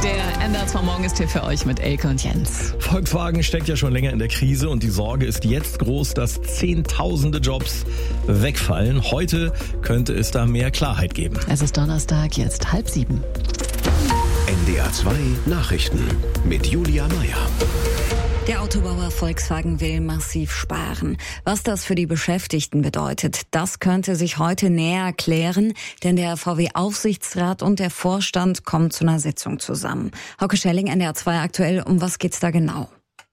Der NDR 2 Morgen ist hier für euch mit Elke und Jens. Volkswagen steckt ja schon länger in der Krise und die Sorge ist jetzt groß, dass Zehntausende Jobs wegfallen. Heute könnte es da mehr Klarheit geben. Es ist Donnerstag, jetzt 6:30. NDR 2 Nachrichten mit Julia Meyer. Der Autobauer Volkswagen will massiv sparen. Was das für die Beschäftigten bedeutet, das könnte sich heute näher klären, denn der VW-Aufsichtsrat und der Vorstand kommen zu einer Sitzung zusammen. Hauke Schelling, NDR 2 aktuell, um was geht's da genau?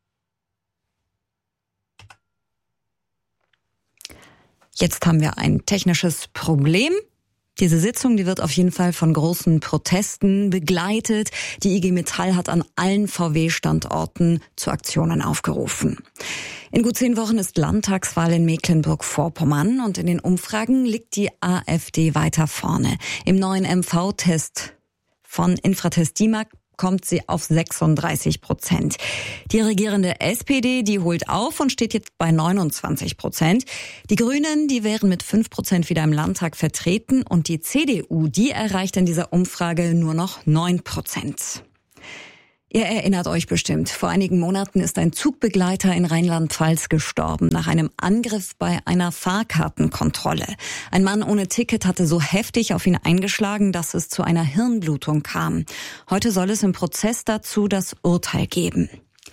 Jetzt haben wir ein technisches Problem. Diese Sitzung, die wird auf jeden Fall von großen Protesten begleitet. Die IG Metall hat an allen VW-Standorten zu Aktionen aufgerufen. In gut 10 Wochen ist Landtagswahl in Mecklenburg-Vorpommern und in den Umfragen liegt die AfD weiter vorne. Im neuen MV-Test von Infratest DIMAG kommt sie auf 36%. Die regierende SPD, die holt auf und steht jetzt bei 29%. Die Grünen, die wären mit 5% wieder im Landtag vertreten und die CDU, die erreicht in dieser Umfrage nur noch 9%. Ihr erinnert euch bestimmt, vor einigen Monaten ist ein Zugbegleiter in Rheinland-Pfalz gestorben nach einem Angriff bei einer Fahrkartenkontrolle. Ein Mann ohne Ticket hatte so heftig auf ihn eingeschlagen, dass es zu einer Hirnblutung kam. Heute soll es im Prozess dazu das Urteil geben.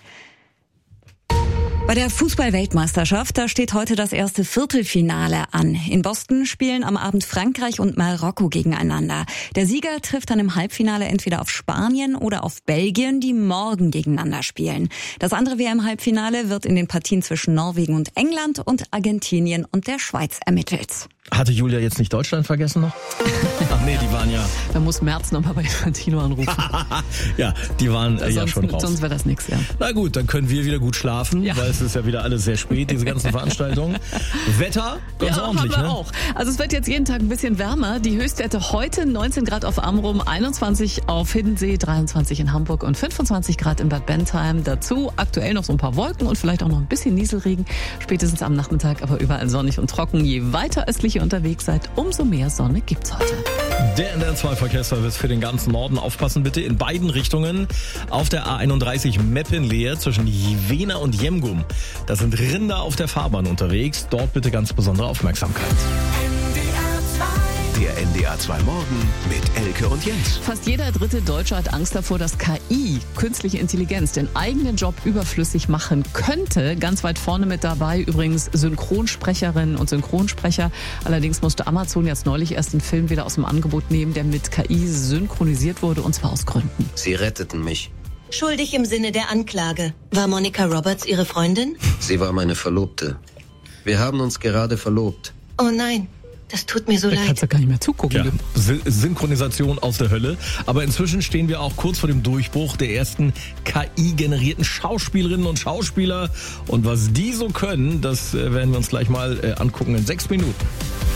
Bei der Fußball-Weltmeisterschaft, da steht heute das erste Viertelfinale an. In Boston spielen am Abend Frankreich und Marokko gegeneinander. Der Sieger trifft dann im Halbfinale entweder auf Spanien oder auf Belgien, die morgen gegeneinander spielen. Das andere WM-Halbfinale wird in den Partien zwischen Norwegen und England und Argentinien und der Schweiz ermittelt. Hatte Julia jetzt nicht Deutschland vergessen noch? Ach nee, die waren ja... Da muss Merz nochmal bei Infantino anrufen. Ja, die waren ja schon raus. Sonst wäre das nichts, ja. Na gut, dann können wir wieder gut schlafen, Ja. weil es ist ja wieder alles sehr spät, diese ganzen Veranstaltungen. Wetter, ganz ordentlich, haben wir ne? auch. Also es wird jetzt jeden Tag ein bisschen wärmer. Die Höchstwerte heute 19 Grad auf Amrum, 21 auf Hiddensee, 23 in Hamburg und 25 Grad in Bad Bentheim. Dazu aktuell noch so ein paar Wolken und vielleicht auch noch ein bisschen Nieselregen. Spätestens am Nachmittag aber überall sonnig und trocken. Je weiter östlich ihr unterwegs seid, umso mehr Sonne gibt's heute. Der NDR 2 Verkehrsservice für den ganzen Norden. Aufpassen bitte in beiden Richtungen. Auf der A31 Meppen-Leer zwischen Jevena und Jemgum. Da sind Rinder auf der Fahrbahn unterwegs. Dort bitte ganz besondere Aufmerksamkeit. Der NDR 2 Morgen mit Elke und Jens. Fast jeder dritte Deutsche hat Angst davor, dass KI, künstliche Intelligenz, den eigenen Job überflüssig machen könnte. Ganz weit vorne mit dabei übrigens Synchronsprecherinnen und Synchronsprecher. Allerdings musste Amazon jetzt neulich erst einen Film wieder aus dem Angebot nehmen, der mit KI synchronisiert wurde, und zwar aus Gründen. Sie retteten mich. Schuldig im Sinne der Anklage. War Monica Roberts Ihre Freundin? Sie war meine Verlobte. Wir haben uns gerade verlobt. Oh nein, das tut mir so Da leid. kannst du gar nicht mehr zugucken. Ja, Synchronisation aus der Hölle. Aber inzwischen stehen wir auch kurz vor dem Durchbruch der ersten KI-generierten Schauspielerinnen und Schauspieler. Und was die so können, das werden wir uns gleich mal angucken in 6 Minuten.